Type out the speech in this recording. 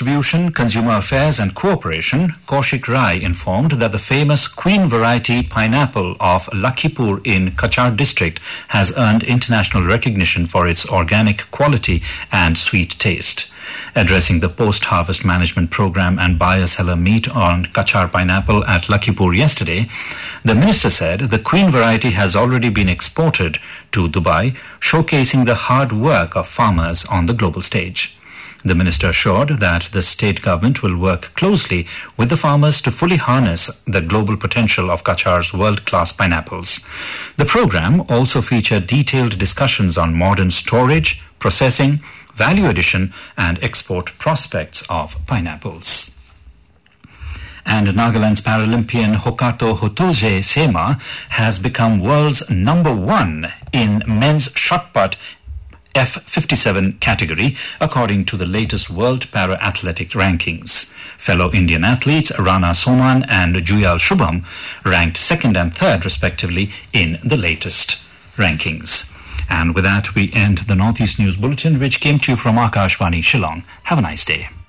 Distribution, Consumer Affairs and Cooperation, Kaushik Rai informed that the famous Queen variety pineapple of Lakhipur in Cachar district has earned international recognition for its organic quality and sweet taste. Addressing the post-harvest management program and buyer-seller meet on Cachar pineapple at Lakhipur yesterday, the minister said the Queen variety has already been exported to Dubai, showcasing the hard work of farmers on the global stage. The minister assured that the state government will work closely with the farmers to fully harness the global potential of Cachar's world-class pineapples. The program also featured detailed discussions on modern storage, processing, value addition and export prospects of pineapples. And Nagaland's Paralympian Hokato Hotoze Sema has become world's #1 in men's shotput F57 category, according to the latest World Para-Athletic rankings. Fellow Indian athletes Rana Soman and Juyal Shubham ranked 2nd and 3rd respectively in the latest rankings. And with that, we end the Northeast News Bulletin, which came to you from Akashvani Shillong. Have a nice day.